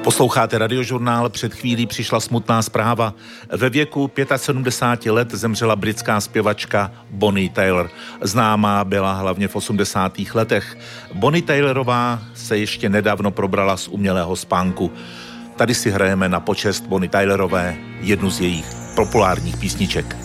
Posloucháte Radiožurnál, před chvílí přišla smutná zpráva. Ve věku 75 let zemřela britská zpěvačka Bonnie Tyler. Známá byla hlavně v 80. letech. Bonnie Tylerová se ještě nedávno probrala z umělého spánku. Tady si hrajeme na počest Bonnie Tylerové jednu z jejich populárních písniček.